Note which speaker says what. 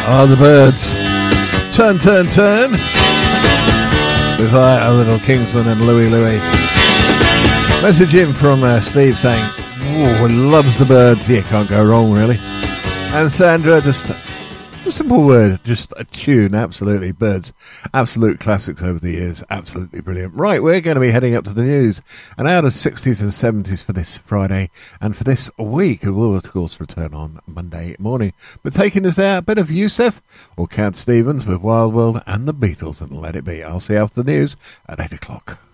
Speaker 1: are the Byrds. Turn, turn, turn. With our little Kingsman and Louie Louie. Message in from Steve saying, "Oh, loves the Byrds." Yeah, can't go wrong really. And Sandra, just a simple word, just a tune, absolutely. Byrds, absolute classics over the years, absolutely brilliant. Right, we're going to be heading up to the news, and out of 60s and 70s for this Friday, and for this week, who will of course return on Monday morning. But taking us out, a bit of Yusuf, or Cat Stevens with Wild World, and the Beatles, and Let It Be. I'll see you after the news at 8 o'clock.